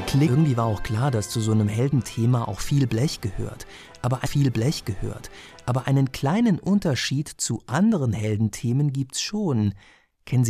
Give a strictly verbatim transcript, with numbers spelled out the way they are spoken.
Klick. Irgendwie war auch klar, dass zu so einem Heldenthema auch viel Blech gehört. Aber viel Blech gehört. Aber einen kleinen Unterschied zu anderen Heldenthemen gibt's schon. Kennen Sie